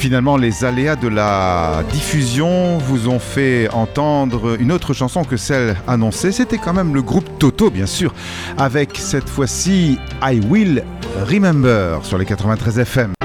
Finalement, les aléas de la diffusion vous ont fait entendre une autre chanson que celle annoncée. C'était quand même le groupe Toto, bien sûr, avec cette fois-ci I Will Remember sur les 93 FM.